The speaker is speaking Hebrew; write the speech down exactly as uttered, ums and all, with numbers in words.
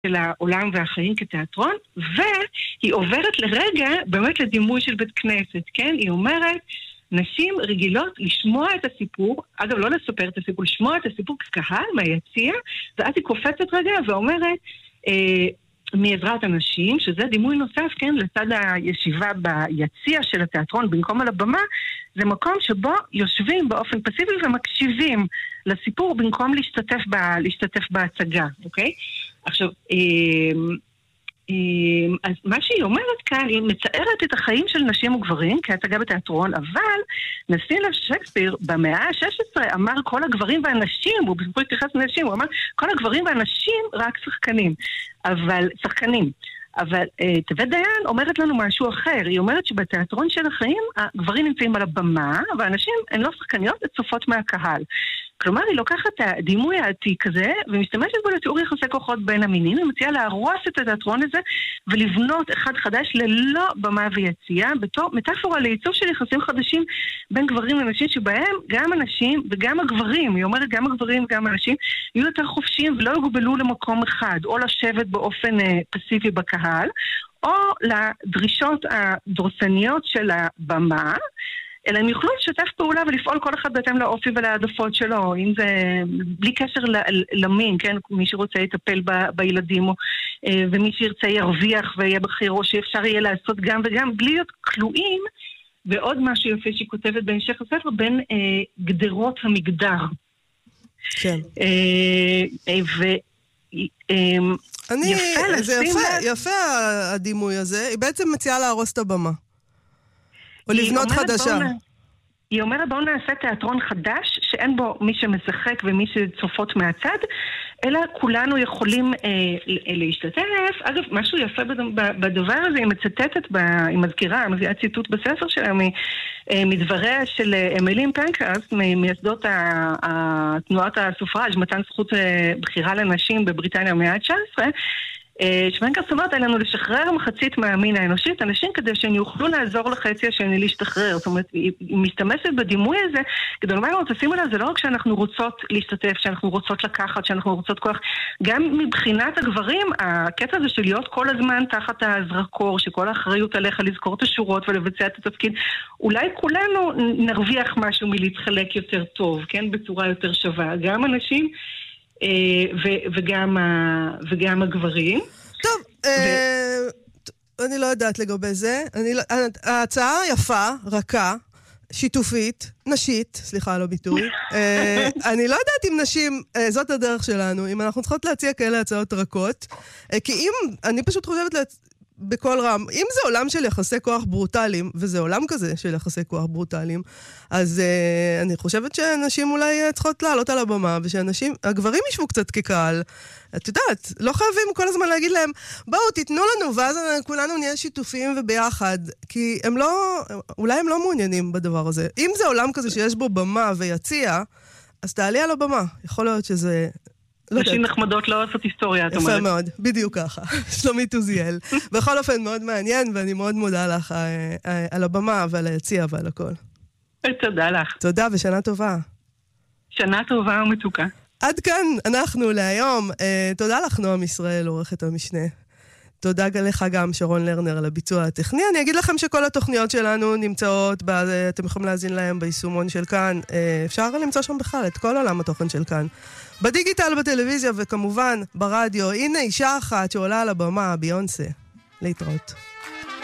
של העולם והחיים כתיאטרון, והיא עוברת לרגע באמת לדימוי של בית כנסת, כן? היא אומרת, נשים רגילות לשמוע את הסיפור, אגב לא לספר את הסיפור, לשמוע את הסיפור כקהל מהיציע, ואז היא קופצת רגע ואומרת, אה, מעזרת אנשים, שזה דימוי נוסף, כן, לצד הישיבה ביציע של התיאטרון, במקום על הבמה, זה מקום שבו יושבים באופן פסיבי ומקשיבים לסיפור, במקום להשתתף, ב, להשתתף בהצגה, אוקיי? עכשיו, אז מה שהיא אומרת כאן, היא מצערת את החיים של נשים וגברים כהצגה בתיאטרון, אבל נשיא שייקספיר במאה ה-שש עשרה אמר כל הגברים והנשים, הוא בסופו התייחס לנשים, הוא אמר כל הגברים והנשים רק שחקנים, אבל שחקנים. אבל תווית דיין אומרת לנו משהו אחר, היא אומרת שבתיאטרון של החיים הגברים נמצאים על הבמה, והנשים הן לא שחקניות, הן צופות מהקהל. כלומר, היא לוקחת את הדימוי העתיק הזה, ומשתמשת בו לתיאור יחסי כוחות בין המינים, היא מציעה להרוס את התיאטרון הזה, ולבנות אחד חדש ללא במה ויציאה, בתור מטאפורה לעיצוב של יחסים חדשים בין גברים לנשים, שבהם גם הנשים וגם הגברים, היא אומרת גם הגברים וגם הנשים, יהיו יותר חופשיים ולא יגובלו למקום אחד, או לשבת באופן אה, פסיבי בקהל, או לדרישות הדורסניות של הבמה, אלא הם יוכלו לשתף פעולה ולפעול כל אחד בהתאם לאופי ולעדפות שלו, אם זה בלי קשר למין, כן? מי שרוצה לטפל ב, בילדים, או, ומי שירצה ירוויח ויהיה בכיר, או שאפשר יהיה לעשות גם וגם, בלי להיות כלואים, ועוד משהו יפה שהיא כותבת בהמשך הספר, בין אה, גדרות המגדר. כן. אה, אה, ו... אה, אני, יפה, זה יפה, יפה הדימוי הזה, היא בעצם מציעה להרוס את הבמה. או לבנות חדשה. היא אומרת, בואו נעשה תיאטרון חדש, שאין בו מי שמשחק ומי שצופות מהצד, אלא כולנו יכולים אה, להשתתף. אגב, משהו יפה בדבר הזה, היא מצטטת, ב, היא מזכירה, מביאה ציטוט בספר שלה, מדבריה של אמילין פנקרסט, מייסדות תנועת הסופראז', מתן זכות בחירה לנשים בבריטניה במאה ה-תשע עשרה, שמנקרסט אומרת עלינו לשחרר מחצית מהמין האנושית, אנשים כדי שהם יוכלו לעזור לחצי השני להשתחרר. זאת אומרת, היא משתמשת בדימוי הזה, כדי לומר לנו, תשימו לה, זה לא רק שאנחנו רוצות להשתתף, שאנחנו רוצות לקחת, שאנחנו רוצות כוח, גם מבחינת הגברים, הקטע הזה של להיות כל הזמן תחת הזרקור, שכל האחריות עליך לזכור את השורות ולבצע את התפקיד, אולי כולנו נרוויח משהו מלהתחלק יותר טוב, כן, בצורה יותר שווה. גם אנשים וגם, וגם הגברים. טוב, אני לא יודעת לגבי זה. ההצעה יפה, רכה, שיתופית, נשית, סליחה על הביטוי. אני לא יודעת אם נשים, זאת הדרך שלנו, אם אנחנו צריכות להציע כאלה הצעות רכות, כי אם, אני פשוט חושבת בכל רם, אם זה עולם של יחסי כוח ברוטליים, וזה עולם כזה של יחסי כוח ברוטליים, אז uh, אני חושבת שנשים אולי uh, צריכות לעלות על הבמה, ושאנשים, הגברים ישבו קצת כקהל, את יודעת, לא חייבים כל הזמן להגיד להם, בואו תיתנו לנו, ואז כולנו נהיה שיתופים וביחד, כי הם לא, אולי הם לא מעוניינים בדבר הזה. אם זה עולם כזה שיש בו במה ויציע, אז תעלי על הבמה, יכול להיות שזה... נשים נחמדות לא עושות היסטוריה, את אומרת. יפה מאוד, בדיוק ככה. שלומית עוזיאל. בכל אופן מאוד מעניין, ואני מאוד מודה לך על הבמה ועל היציע ועל הכל. תודה לך. תודה ושנה טובה. שנה טובה ומתוקה. עד כאן אנחנו להיום. תודה לך נועם ישראל, עורכת המשנה. תודה לך גם שרון לרנר על הביצוע הטכני. אני אגיד לכם שכל התוכניות שלנו נמצאות, אתם יכולים להזין להם ביישומון של כאן. אפשר למצוא שם בכלל את כל עולם התוכן של כאן. בדיגיטל, בטלוויזיה וכמובן ברדיו. הנה אישה אחת שעולה על הבמה, ביונסה. להתראות.